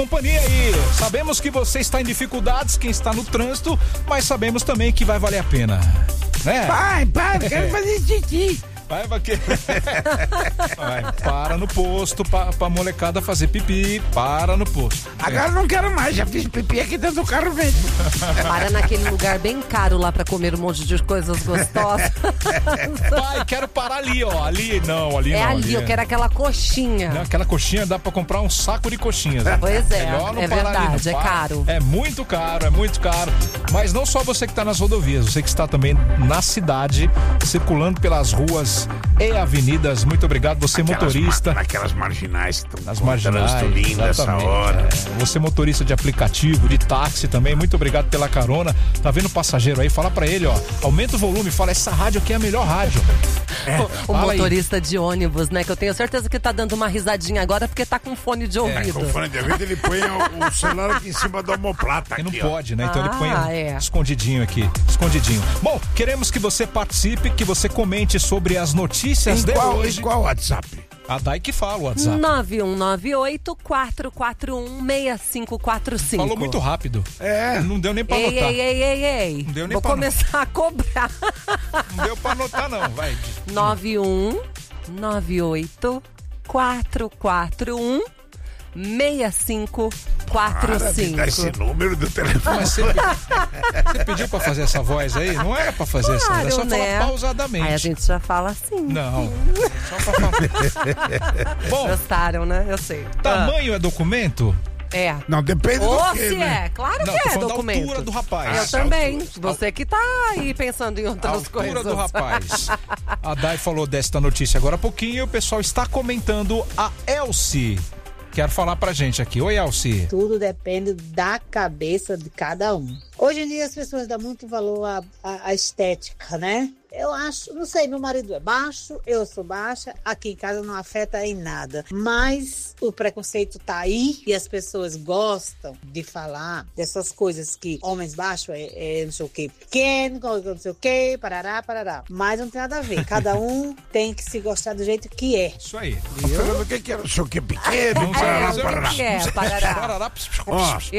Companhia aí, sabemos que você está em dificuldades, quem está no trânsito, mas sabemos também que vai valer a pena, né? Pai, eu quero fazer xixi. Vai, para no posto pra molecada fazer pipi, para no posto. Agora não quero mais, já fiz pipi aqui dentro do carro mesmo. Para naquele lugar bem caro lá pra comer um monte de coisas gostosas. Pai, quero parar ali, ó. Ali não. Eu quero aquela coxinha. Não, aquela coxinha dá pra comprar um saco de coxinhas. Pois é, é verdade, é caro. É muito caro. Mas não só você que tá nas rodovias, você que está também na cidade, circulando pelas ruas e avenidas. Muito obrigado, você motorista. Naquelas marginais. Nas marginais. Linda essa hora. Você motorista de aplicativo, de táxi também, muito obrigado pela carona. Tá vendo o passageiro aí? Fala pra ele, ó. Aumenta o volume, fala, essa rádio aqui é a melhor rádio. O motorista aí de ônibus, né? Que eu tenho certeza que tá dando uma risadinha agora porque tá com fone de ouvido. Com fone de ouvido ele põe o celular aqui em cima da omoplata. Ele não pode, né? Então ele põe escondidinho aqui. Escondidinho. Bom, queremos que você participe, que você comente sobre as notícias de hoje. Em qual WhatsApp? A Dai que fala o WhatsApp. 9198-441-6545. Falou muito rápido. Não deu nem pra anotar. Ei. Não deu nem Vou pra começar a cobrar. Não deu pra anotar, não. Vai. 9198-441-6545. Dá esse número do telefone. Mas você pediu pra fazer essa voz aí? Não era pra fazer essa, era só falar pausadamente. Aí a gente já fala assim. Não, só pra falar. Bom, gostaram, né? Eu sei. Tamanho é documento? É. Não, depende do quê, se né? é, claro Não, que é da documento. altura do rapaz. Eu também. Você que tá aí pensando em outras coisas. Altura do rapaz. A Dai falou desta notícia agora há pouquinho e o pessoal está comentando. A Elci quer falar pra gente aqui. Oi, Elci. Tudo depende da cabeça de cada um. Hoje em dia as pessoas dão muito valor à estética, né? Eu acho, não sei, meu marido é baixo, eu sou baixa, aqui em casa não afeta em nada. Mas o preconceito tá aí e as pessoas gostam de falar dessas coisas que homens baixos é não sei o que, pequeno, não sei o que, parará. Mas não tem nada a ver. Cada um tem que se gostar do jeito que é. Isso aí. Falando o que é não sei o que pequeno, Parará. Parará.